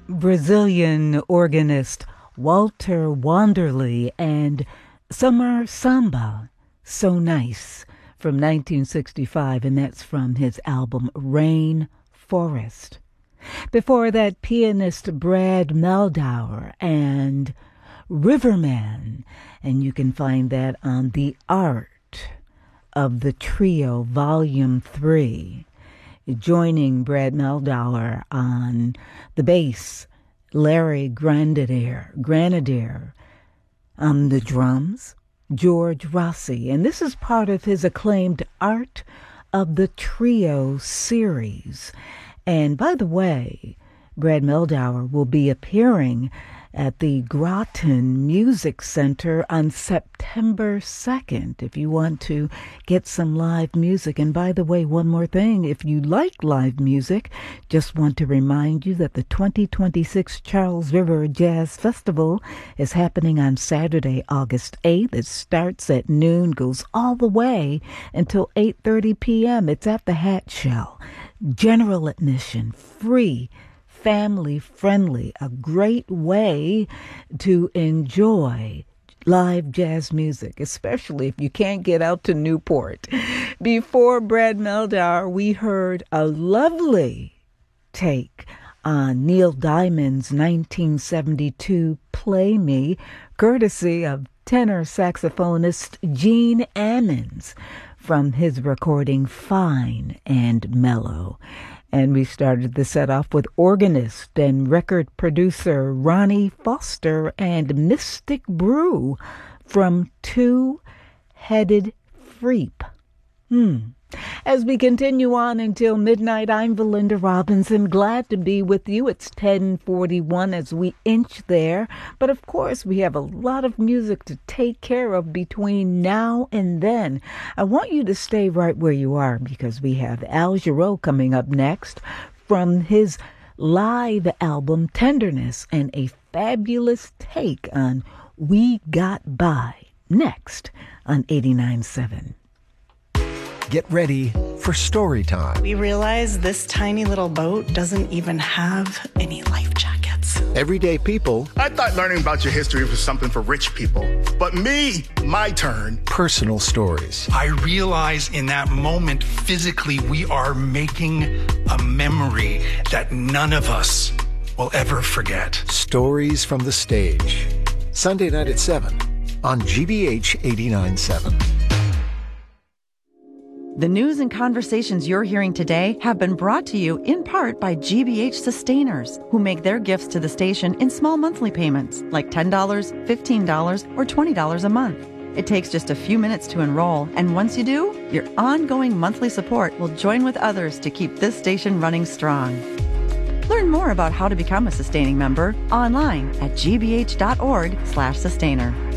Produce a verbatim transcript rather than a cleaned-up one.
Brazilian organist Walter Wanderley and Summer Samba, So Nice, from nineteen sixty-five, and that's from his album Rain Forest. Before that, pianist Brad Meldauer and Riverman, and you can find that on The Art of the Trio, Volume three. Joining Brad Meldauer on the bass, Larry Granadier, Granadier on the drums, George Rossi. And this is part of his acclaimed Art of the Trio series. And by the way, Brad Meldauer will be appearing at the Groton Music Center on September second, if you want to get some live music. And by the way, one more thing, if you like live music, just want to remind you that the twenty twenty-six Charles River Jazz Festival is happening on Saturday, August eighth. It starts at noon, goes all the way until eight thirty p.m. It's at the Hat Shell. General admission, free, family-friendly, a great way to enjoy live jazz music, especially if you can't get out to Newport. Before Brad Meldauer, we heard a lovely take on Neil Diamond's nineteen seventy-two Play Me, courtesy of tenor saxophonist Gene Ammons from his recording Fine and Mellow. And we started the set off with organist and record producer Ronnie Foster and Mystic Brew from Two-Headed Freep. Hmm. As we continue on until midnight, I'm Valinda Robinson. Glad to be with you. It's ten forty-one as we inch there. But of course, we have a lot of music to take care of between now and then. I want you to stay right where you are because we have Al Jarreau coming up next from his live album Tenderness, and a fabulous take on We Got By next on eighty-nine point seven. Get ready for story time. We realized this tiny little boat doesn't even have any life jackets. Everyday people. I thought learning about your history was something for rich people. But me, my turn. Personal stories. I realize in that moment, physically, we are making a memory that none of us will ever forget. Stories from the stage. Sunday night at seven on G B H eighty-nine point seven. The news and conversations you're hearing today have been brought to you in part by G B H Sustainers, who make their gifts to the station in small monthly payments, like ten dollars, fifteen dollars, or twenty dollars a month. It takes just a few minutes to enroll, and once you do, your ongoing monthly support will join with others to keep this station running strong. Learn more about how to become a sustaining member online at gbh.org slash sustainer.